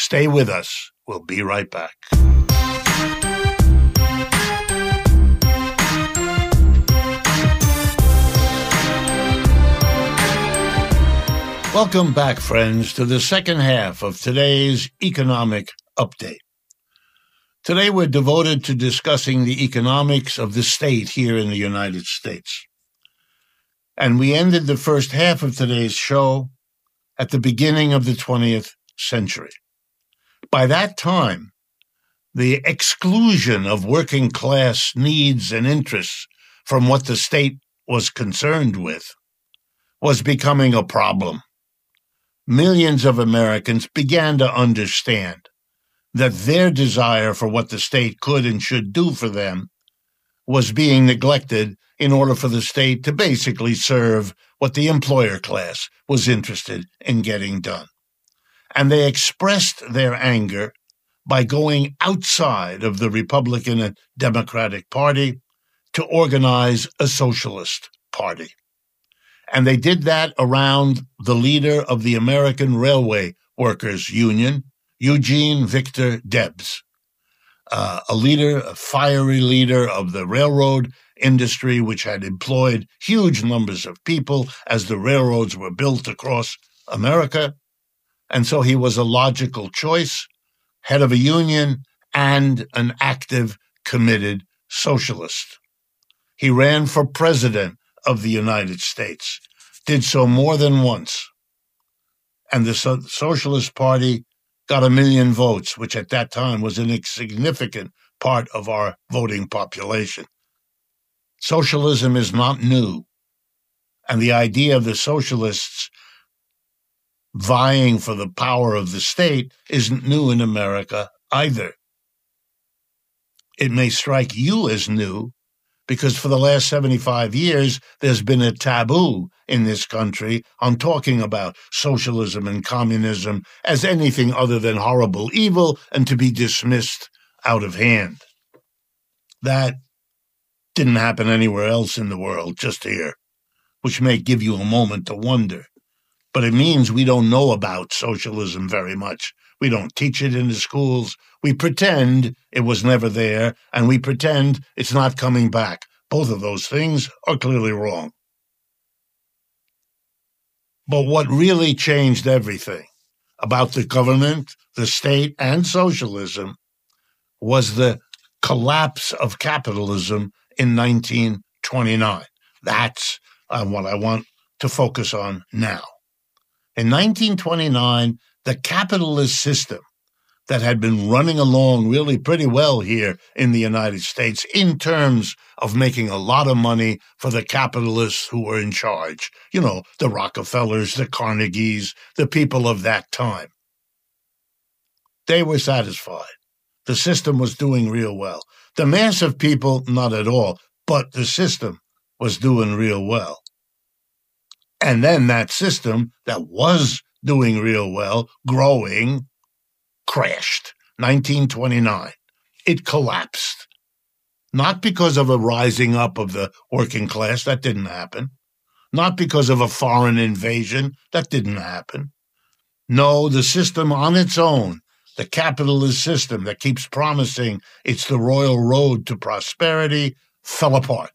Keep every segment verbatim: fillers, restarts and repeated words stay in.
Stay with us. We'll be right back. Welcome back, friends, to the second half of today's economic update. Today we're devoted to discussing the economics of the state here in the United States. And we ended the first half of today's show at the beginning of the twentieth century. By that time, the exclusion of working class needs and interests from what the state was concerned with was becoming a problem. Millions of Americans began to understand that their desire for what the state could and should do for them was being neglected in order for the state to basically serve what the employer class was interested in getting done. And they expressed their anger by going outside of the Republican and Democratic Party to organize a socialist party. And they did that around the leader of the American Railway Workers Union, Eugene Victor Debs, uh, a leader, a fiery leader of the railroad industry, which had employed huge numbers of people as the railroads were built across America. And so he was a logical choice, head of a union and an active, committed socialist. He ran for president of the United States, did so more than once. And the so- Socialist Party got a million votes, which at that time was an insignificant part of our voting population. Socialism is not new. And the idea of the socialists vying for the power of the state isn't new in America either. It may strike you as new, because for the last seventy-five years, there's been a taboo in this country on talking about socialism and communism as anything other than horrible evil and to be dismissed out of hand. That didn't happen anywhere else in the world, just here, which may give you a moment to wonder. But it means we don't know about socialism very much. We don't teach it in the schools. We pretend it was never there, and we pretend it's not coming back. Both of those things are clearly wrong. But what really changed everything about the government, the state, and socialism was the collapse of capitalism in nineteen twenty-nine. That's uh, what I want to focus on now. In nineteen twenty-nine, the capitalist system that had been running along really pretty well here in the United States in terms of making a lot of money for the capitalists who were in charge. You know, the Rockefellers, the Carnegies, the people of that time. They were satisfied. The system was doing real well. The mass of people, not at all, but the system was doing real well. And then that system that was doing real well, growing, crashed. nineteen twenty-nine. It collapsed. Not because of a rising up of the working class. That didn't happen. Not because of a foreign invasion. That didn't happen. No, the system on its own, the capitalist system that keeps promising it's the royal road to prosperity, fell apart.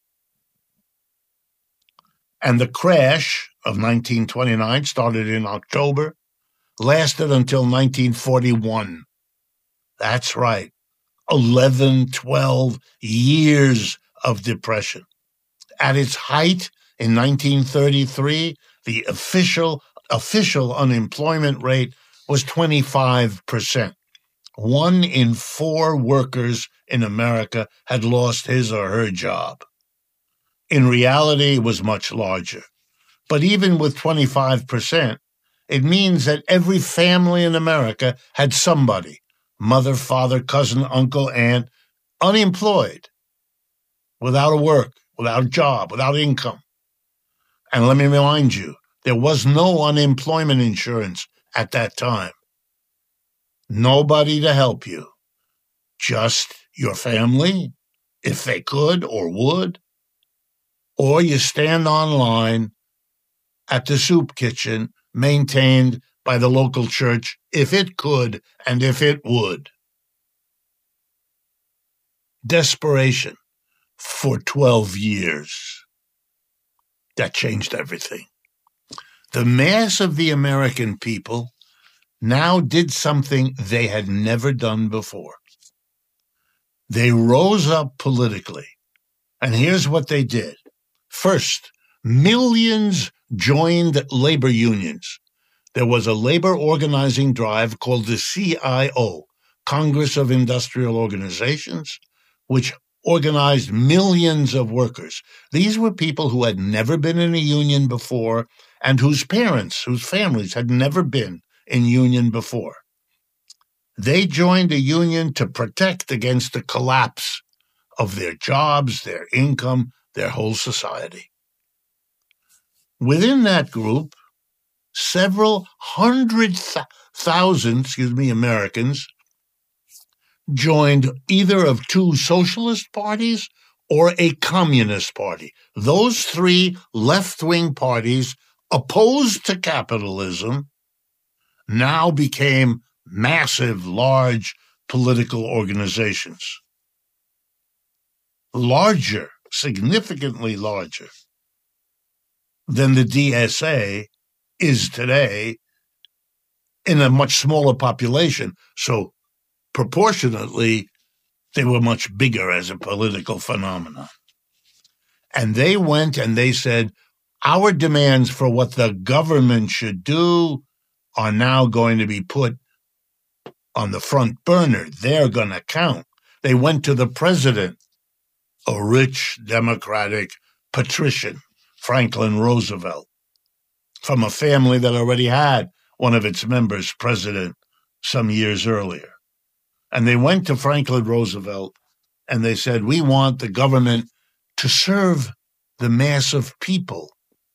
And the crash of nineteen twenty-nine started in October, lasted until nineteen forty-one. That's right, eleven, twelve years of depression. At its height in nineteen thirty-three, the official official unemployment rate was twenty-five percent. One in four workers in America had lost his or her job. In reality, it was much larger. But even with twenty-five percent, it means that every family in America had somebody, mother, father, cousin, uncle, aunt, unemployed, without a work, without a job, without income. And let me remind you, there was no unemployment insurance at that time. Nobody to help you. Just your family, if they could or would. Or you stand online at the soup kitchen maintained by the local church if it could and if it would. Desperation for twelve years. That changed everything. The mass of the American people now did something they had never done before. They rose up politically, and here's what they did. First, millions joined labor unions. There was a labor organizing drive called the C I O, Congress of Industrial Organizations, which organized millions of workers. These were people who had never been in a union before and whose parents, whose families had never been in union before. They joined a union to protect against the collapse of their jobs, their income, their whole society. Within that group, several hundred th- thousand, excuse me, Americans joined either of two socialist parties or a communist party. Those three left-wing parties opposed to capitalism now became massive, large political organizations. Larger, significantly larger than the D S A is today in a much smaller population. So proportionately, they were much bigger as a political phenomenon. And they went and they said, our demands for what the government should do are now going to be put on the front burner. They're going to count. They went to the president, a rich Democratic patrician, Franklin Roosevelt, from a family that already had one of its members president some years earlier. And they went to Franklin Roosevelt and they said, we want the government to serve the mass of people.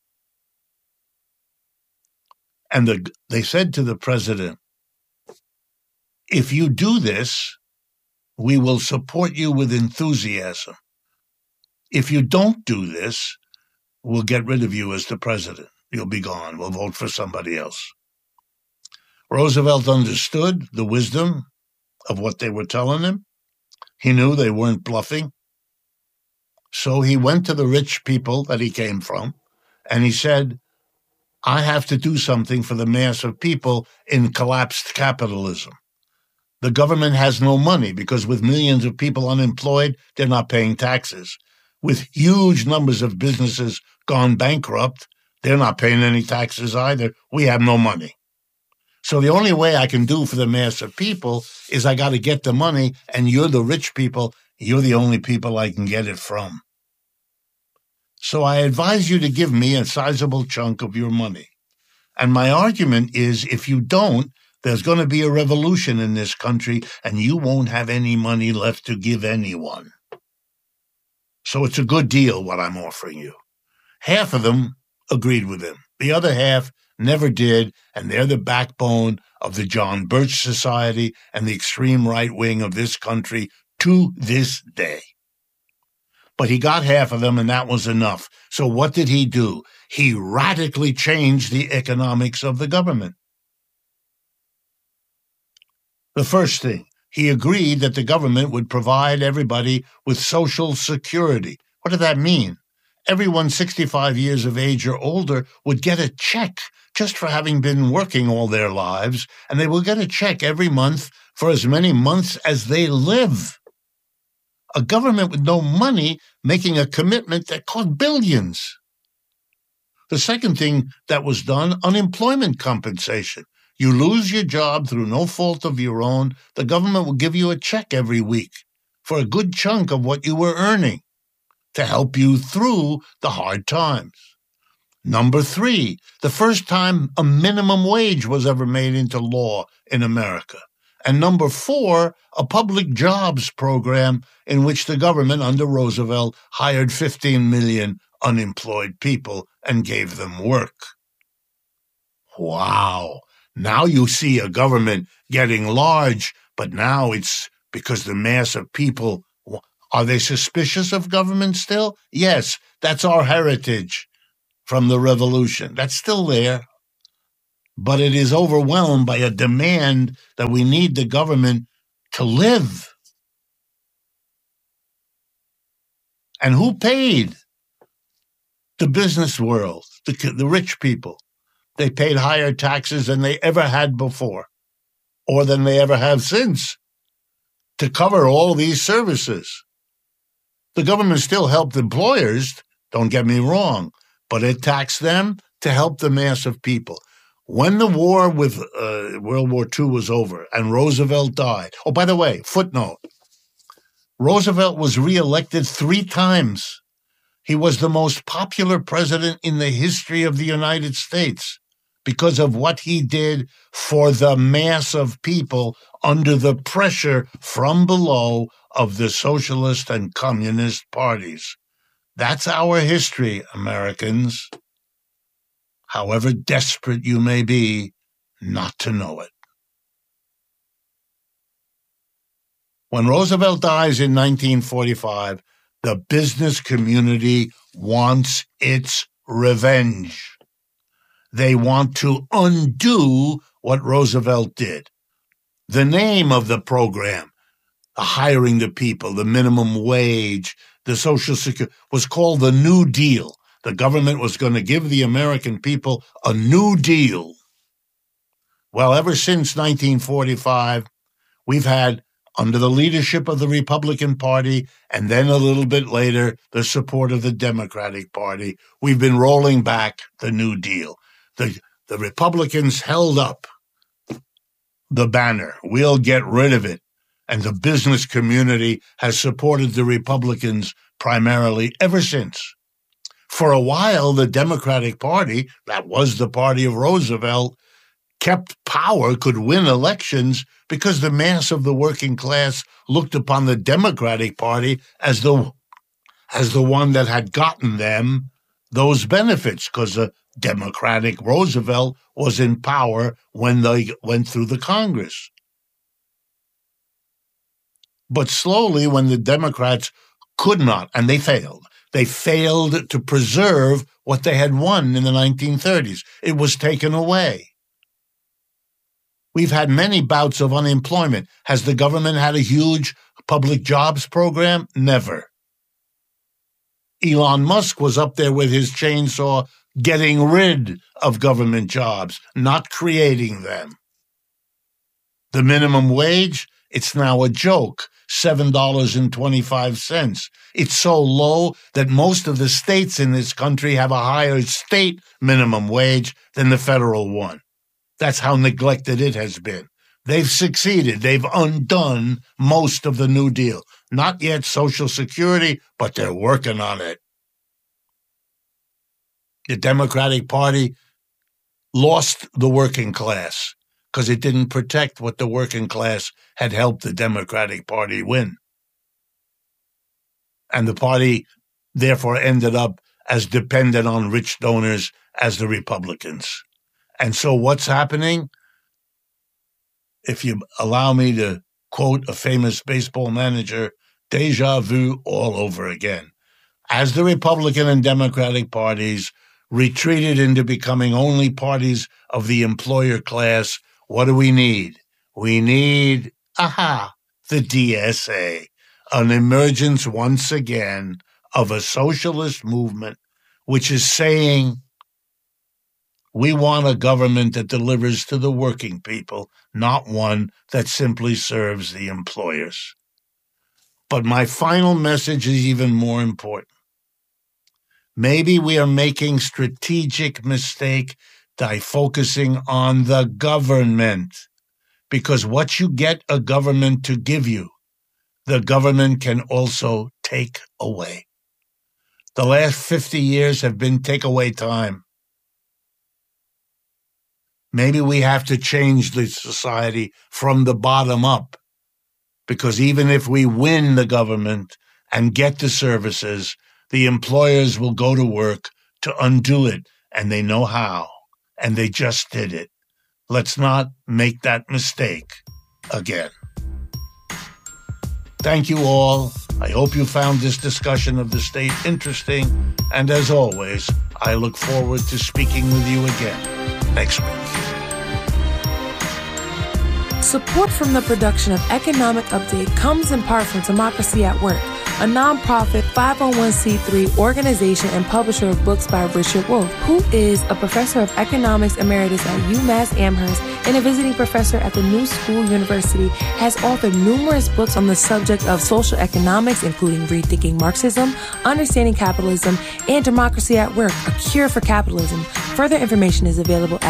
And the, they said to the president, if you do this, we will support you with enthusiasm. If you don't do this, we'll get rid of you as the president. You'll be gone. We'll vote for somebody else. Roosevelt understood the wisdom of what they were telling him. He knew they weren't bluffing. So he went to the rich people that he came from, and he said, I have to do something for the mass of people in collapsed capitalism. The government has no money because with millions of people unemployed, they're not paying taxes. With huge numbers of businesses gone bankrupt, they're not paying any taxes either. We have no money. So the only way I can do for the mass of people is I got to get the money, and you're the rich people. You're the only people I can get it from. So I advise you to give me a sizable chunk of your money. And my argument is if you don't, there's going to be a revolution in this country, and you won't have any money left to give anyone. So it's a good deal what I'm offering you. Half of them agreed with him. The other half never did, and they're the backbone of the John Birch Society and the extreme right wing of this country to this day. But he got half of them, and that was enough. So what did he do? He radically changed the economics of the government. The first thing, he agreed that the government would provide everybody with Social Security. What did that mean? Everyone sixty-five years of age or older would get a check just for having been working all their lives, and they will get a check every month for as many months as they live. A government with no money making a commitment that cost billions. The second thing that was done, unemployment compensation. You lose your job through no fault of your own, the government will give you a check every week for a good chunk of what you were earning to help you through the hard times. Number three, the first time a minimum wage was ever made into law in America. And number four, a public jobs program in which the government under Roosevelt hired fifteen million unemployed people and gave them work. Wow. Now you see a government getting large, but now it's because the mass of people, are they suspicious of government still? Yes, that's our heritage from the revolution. That's still there. but it is overwhelmed by a demand that we need the government to live. And who paid? The business world, the, the rich people. They paid higher taxes than they ever had before, or than they ever have since, to cover all these services. The government still helped employers, don't get me wrong, but it taxed them to help the mass of people. When the war with uh, World War Two was over and Roosevelt died, oh, by the way, footnote, Roosevelt was reelected three times. He was the most popular president in the history of the United States because of what he did for the mass of people under the pressure from below of the socialist and communist parties. That's our history, Americans. However desperate you may be not to know it. When Roosevelt dies in nineteen forty-five, the business community wants its revenge. They want to undo what Roosevelt did. The name of the program, the hiring the people, the minimum wage, the Social Security, was called the New Deal. The government was going to give the American people a new deal. Well, ever since nineteen forty-five, we've had, under the leadership of the Republican Party, and then a little bit later, the support of the Democratic Party, we've been rolling back the New Deal. The, the Republicans held up the banner, we'll get rid of it, and the business community has supported the Republicans primarily ever since. For a while, the Democratic Party, that was the party of Roosevelt, kept power, could win elections because the mass of the working class looked upon the Democratic Party as the as the one that had gotten them those benefits, because the Democratic Roosevelt was in power when they went through the Congress. But slowly, when the Democrats could not, and they failed, they failed to preserve what they had won in the nineteen thirties. It was taken away. We've had many bouts of unemployment. Has the government had a huge public jobs program? Never. Elon Musk was up there with his chainsaw getting rid of government jobs, not creating them. The minimum wage, it's now a joke, seven dollars and twenty-five cents. It's so low that most of the states in this country have a higher state minimum wage than the federal one. That's how neglected it has been. They've succeeded. They've undone most of the New Deal. Not yet Social Security, but they're working on it. The Democratic Party lost the working class because it didn't protect what the working class had helped the Democratic Party win. And the party, therefore, ended up as dependent on rich donors as the Republicans. And so what's happening? If you allow me to quote a famous baseball manager, déjà vu all over again. As the Republican and Democratic parties retreated into becoming only parties of the employer class, what do we need? We need, aha, the D S A, an emergence once again of a socialist movement, which is saying, we want a government that delivers to the working people, not one that simply serves the employers. But my final message is even more important. Maybe we are making strategic mistake by focusing on the government, because what you get a government to give you, the government can also take away. The last fifty years have been take-away time. Maybe we have to change the society from the bottom up, because even if we win the government and get the services, the employers will go to work to undo it, and they know how, and they just did it. Let's not make that mistake again. Thank you all. I hope you found this discussion of the state interesting, and as always, I look forward to speaking with you again next week. Support from the production of Economic Update comes in part from Democracy at Work, a nonprofit five oh one c three organization and publisher of books by Richard Wolff, who is a professor of economics emeritus at UMass Amherst and a visiting professor at the New School University, has authored numerous books on the subject of social economics, including Rethinking Marxism, Understanding Capitalism, and Democracy at Work, A Cure for Capitalism. Further information is available at